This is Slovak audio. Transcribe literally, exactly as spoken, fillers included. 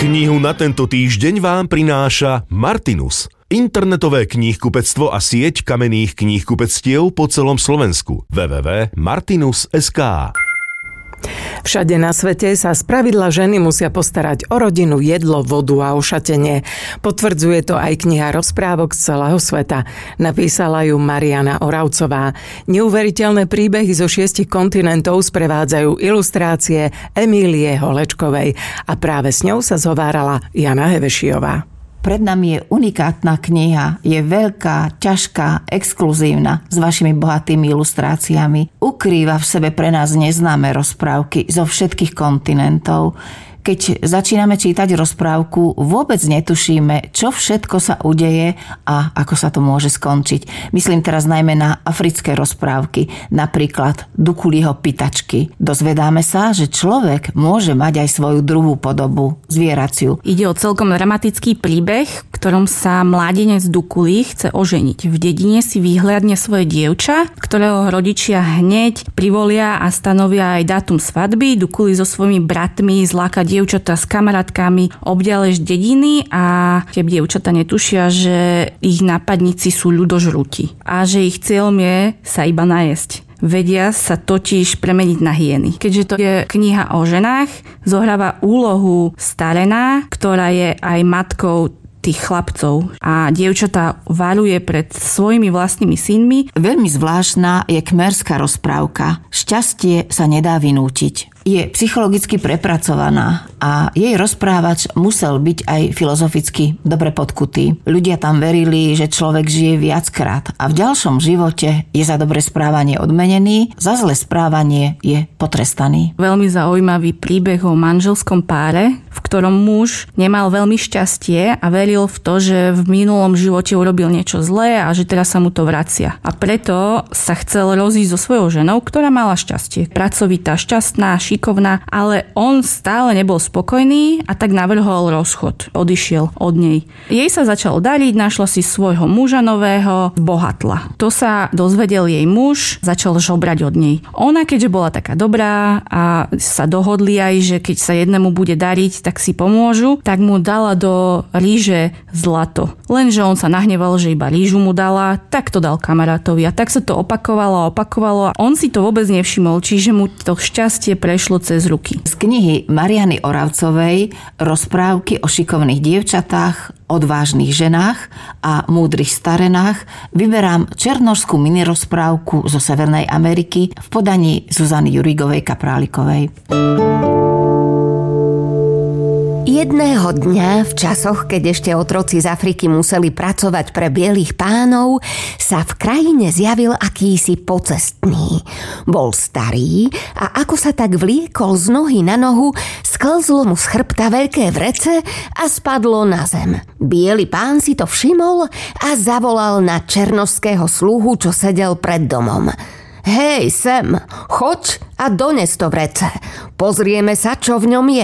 Knihu na tento týždeň vám prináša Martinus, internetové kníhkupectvo a sieť kamenných kníhkupectiev po celom Slovensku. w w w bodka martinus bodka es ká. Všade na svete sa spravidla ženy musia postarať o rodinu, jedlo, vodu a ošatenie. Potvrdzuje to aj kniha rozprávok z celého sveta. Napísala ju Mariana Oravcová. Neuveriteľné príbehy zo šiestich kontinentov sprevádzajú ilustrácie Emílie Holečkovej. A práve s ňou sa zhovárala Jana Hevešiová. Pred nami je unikátna kniha, je veľká, ťažká, exkluzívna, s vašimi bohatými ilustráciami. Ukrýva v sebe pre nás neznáme rozprávky zo všetkých kontinentov. Keď začíname čítať rozprávku, vôbec netušíme, čo všetko sa udeje a ako sa to môže skončiť. Myslím teraz najmä na africké rozprávky, napríklad Dukuliho pitačky. Dozvedáme sa, že človek môže mať aj svoju druhú podobu, zvieraciu. Ide o celkom dramatický príbeh, v ktorom sa mládenec Dukuli chce oženiť. V dedine si vyhliadne svoje dievča, ktorého rodičia hneď privolia a stanovia aj dátum svadby. Dukuli so svojimi bratmi zláka dievčatá s kamarátkami obďalež dediny a tie dievčatá netušia, že ich nápadníci sú ľudožrúti a že ich cieľom je sa iba najesť. Vedia sa totiž premeniť na hyeny. Keďže to je kniha o ženách, zohráva úlohu starená, ktorá je aj matkou tých chlapcov a dievčatá varuje pred svojimi vlastnými synmi. Veľmi zvláštna je kmerská rozprávka. Šťastie sa nedá vynútiť. Je psychologicky prepracovaná a jej rozprávač musel byť aj filozoficky dobre podkutý. Ľudia tam verili, že človek žije viackrát a v ďalšom živote je za dobré správanie odmenený, za zlé správanie je potrestaný. Veľmi zaujímavý príbeh o manželskom páre, v ktorom muž nemal veľmi šťastie a veril v to, že v minulom živote urobil niečo zlé a že teraz sa mu to vracia. A preto sa chcel rozísť so svojou ženou, ktorá mala šťastie. Pracovitá, šťastná, šikovná, ale on stále nebol spokojný a tak navrhol rozchod. Odišiel od nej. Jej sa začalo dariť, našla si svojho muža nového, bohatla. To sa dozvedel jej muž, začal žobrať od nej. Ona, keďže bola taká dobrá a sa dohodli aj, že keď sa jednému bude dariť, tak si pomôžu, tak mu dala do ríže zlato. Lenže on sa nahneval, že iba rížu mu dala, tak to dal kamarátovi a tak sa to opakovalo a opakovalo a on si to vôbec nevšimol, čiže mu to šťastie prešlo cez ruky. Z knihy Mariany Oravcovej rozprávky o šikovných dievčatách, odvážnych ženách a múdrych starenách vyberám černošskú minirozprávku zo Severnej Ameriky v podaní Zuzany Jurigovej Kaprálikovej. Jedného dňa, v časoch, keď ešte otroci z Afriky museli pracovať pre bielých pánov, sa v krajine zjavil akýsi pocestný. Bol starý a ako sa tak vliekol z nohy na nohu, sklzlo mu z chrbta veľké vrece a spadlo na zem. Biely pán si to všimol a zavolal na černošského sluhu, čo sedel pred domom. Hej, sem, choď a dones to vrece. Pozrieme sa, čo v ňom je.